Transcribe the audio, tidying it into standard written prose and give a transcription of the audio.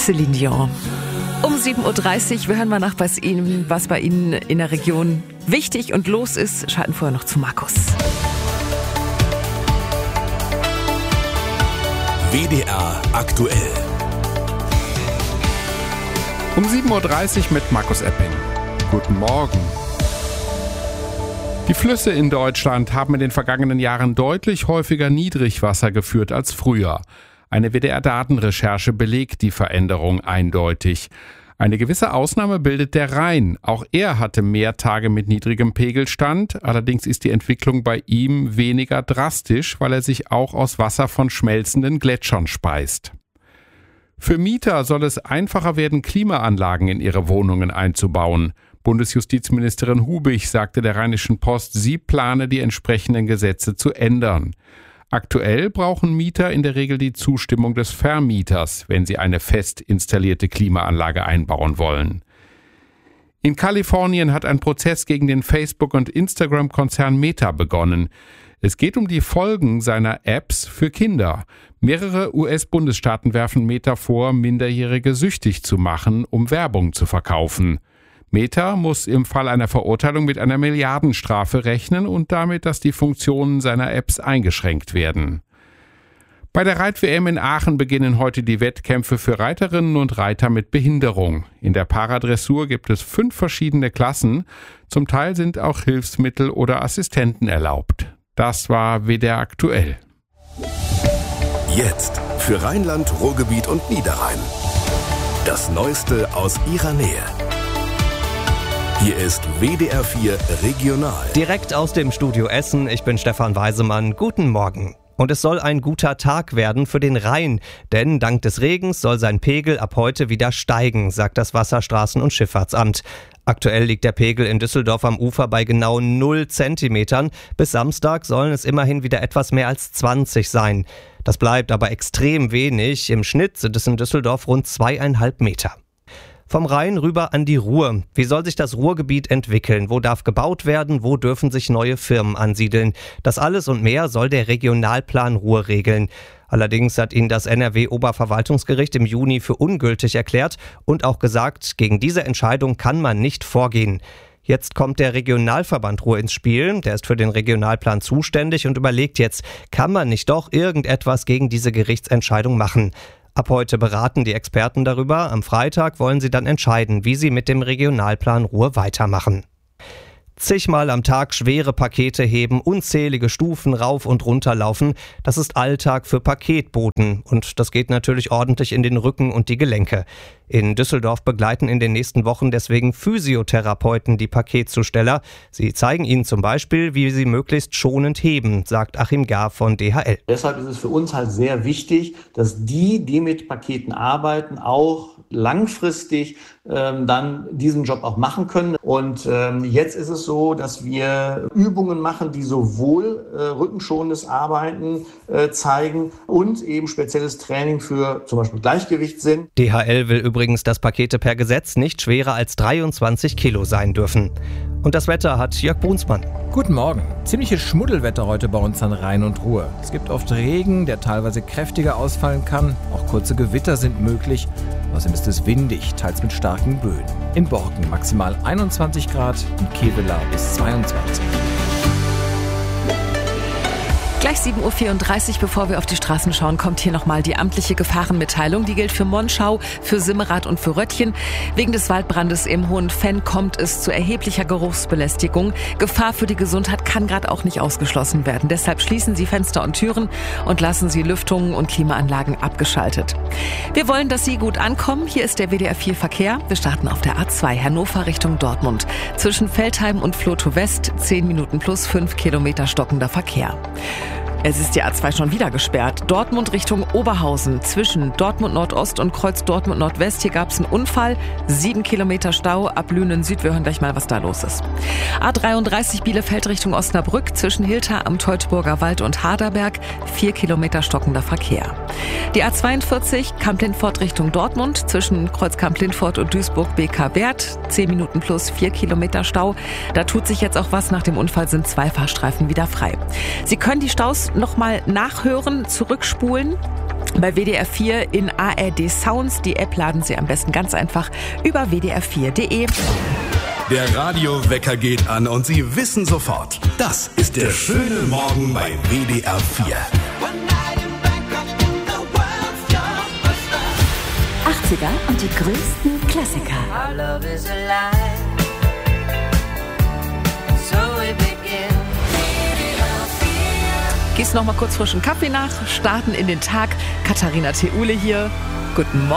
Céline Dion. Um 7.30 Uhr, wir hören mal nach, was bei Ihnen in der Region wichtig und los ist. Schalten vorher noch zu Markus. WDR aktuell. Um 7.30 Uhr mit Markus Epping. Guten Morgen. Die Flüsse in Deutschland haben in den vergangenen Jahren deutlich häufiger Niedrigwasser geführt als früher. Eine WDR-Datenrecherche belegt die Veränderung eindeutig. Eine gewisse Ausnahme bildet der Rhein. Auch er hatte mehr Tage mit niedrigem Pegelstand. Allerdings ist die Entwicklung bei ihm weniger drastisch, weil er sich auch aus Wasser von schmelzenden Gletschern speist. Für Mieter soll es einfacher werden, Klimaanlagen in ihre Wohnungen einzubauen. Bundesjustizministerin Hubich sagte der Rheinischen Post, sie plane die entsprechenden Gesetze zu ändern. Aktuell brauchen Mieter in der Regel die Zustimmung des Vermieters, wenn sie eine fest installierte Klimaanlage einbauen wollen. In Kalifornien hat ein Prozess gegen den Facebook- und Instagram-Konzern Meta begonnen. Es geht um die Folgen seiner Apps für Kinder. Mehrere US-Bundesstaaten werfen Meta vor, Minderjährige süchtig zu machen, um Werbung zu verkaufen. Meta muss im Fall einer Verurteilung mit einer Milliardenstrafe rechnen und damit, dass die Funktionen seiner Apps eingeschränkt werden. Bei der Reit-WM in Aachen beginnen heute die Wettkämpfe für Reiterinnen und Reiter mit Behinderung. In der Paradressur gibt es 5 verschiedene Klassen. Zum Teil sind auch Hilfsmittel oder Assistenten erlaubt. Das war WDR aktuell. Jetzt für Rheinland, Ruhrgebiet und Niederrhein. Das Neueste aus ihrer Nähe. Hier ist WDR 4 Regional. Direkt aus dem Studio Essen, ich bin Stefan Weisemann. Guten Morgen. Und es soll ein guter Tag werden für den Rhein, denn dank des Regens soll sein Pegel ab heute wieder steigen, sagt das Wasserstraßen- und Schifffahrtsamt. Aktuell liegt der Pegel in Düsseldorf am Ufer bei genau 0 Zentimetern. Bis Samstag sollen es immerhin wieder etwas mehr als 20 sein. Das bleibt aber extrem wenig. Im Schnitt sind es in Düsseldorf rund 2,5 Meter. Vom Rhein rüber an die Ruhr. Wie soll sich das Ruhrgebiet entwickeln? Wo darf gebaut werden? Wo dürfen sich neue Firmen ansiedeln? Das alles und mehr soll der Regionalplan Ruhr regeln. Allerdings hat ihn das NRW-Oberverwaltungsgericht im Juni für ungültig erklärt und auch gesagt, gegen diese Entscheidung kann man nicht vorgehen. Jetzt kommt der Regionalverband Ruhr ins Spiel. Der ist für den Regionalplan zuständig und überlegt jetzt, kann man nicht doch irgendetwas gegen diese Gerichtsentscheidung machen? Ab heute beraten die Experten darüber. Am Freitag wollen sie dann entscheiden, wie sie mit dem Regionalplan Ruhr weitermachen. Zigmal am Tag schwere Pakete heben, unzählige Stufen rauf und runter laufen. Das ist Alltag für Paketboten und das geht natürlich ordentlich in den Rücken und die Gelenke. In Düsseldorf begleiten in den nächsten Wochen deswegen Physiotherapeuten die Paketzusteller. Sie zeigen ihnen zum Beispiel, wie sie möglichst schonend heben, sagt Achim Gar von DHL. Deshalb ist es für uns halt sehr wichtig, dass die mit Paketen arbeiten, auch langfristig dann diesen Job auch machen können. Und jetzt ist es so, dass wir Übungen machen, die sowohl rückenschonendes Arbeiten zeigen und eben spezielles Training für zum Beispiel Gleichgewichtssinn. DHL will übrigens, dass Pakete per Gesetz nicht schwerer als 23 Kilo sein dürfen. Und das Wetter hat Jörg Brunsmann. Guten Morgen. Ziemliches Schmuddelwetter heute bei uns an Rhein und Ruhr. Es gibt oft Regen, der teilweise kräftiger ausfallen kann. Auch kurze Gewitter sind möglich. Außerdem ist es windig, teils mit starken Böen. In Borken maximal 21 Grad, in Kevelaer bis 22. Gleich 7.34 Uhr, bevor wir auf die Straßen schauen, kommt hier nochmal die amtliche Gefahrenmitteilung. Die gilt für Monschau, für Simmerath und für Röttchen. Wegen des Waldbrandes im Hohenfenn kommt es zu erheblicher Geruchsbelästigung. Gefahr für die Gesundheit kann gerade auch nicht ausgeschlossen werden. Deshalb schließen Sie Fenster und Türen und lassen Sie Lüftungen und Klimaanlagen abgeschaltet. Wir wollen, dass Sie gut ankommen. Hier ist der WDR 4 Verkehr. Wir starten auf der A2 Hannover Richtung Dortmund. Zwischen Veltheim und Vlotho West 10 Minuten plus 5 Kilometer stockender Verkehr. Es ist die A2 schon wieder gesperrt. Dortmund Richtung Oberhausen. Zwischen Dortmund Nordost und Kreuz Dortmund Nordwest. Hier gab es einen Unfall. 7 Kilometer Stau ab Lünen Süd. Wir hören gleich mal, was da los ist. A33 Bielefeld Richtung Osnabrück. Zwischen Hilter am Teutoburger Wald und Haderberg. 4 Kilometer stockender Verkehr. Die A42 Kamp-Lindfort Richtung Dortmund. Zwischen Kreuz Kamp-Lindfort und Duisburg BK-Wert. 10 Minuten plus 4 Kilometer Stau. Da tut sich jetzt auch was. Nach dem Unfall sind 2 Fahrstreifen wieder frei. Sie können die Staus nochmal nachhören, zurückspulen bei WDR 4 in ARD Sounds. Die App laden Sie am besten ganz einfach über wdr4.de. Der Radiowecker geht an und Sie wissen sofort, das ist der schöne Morgen bei WDR 4. 80er und die größten Klassiker. Gieß noch mal kurz frischen Kaffee nach, starten in den Tag. Katharina Theule hier. Guten Morgen.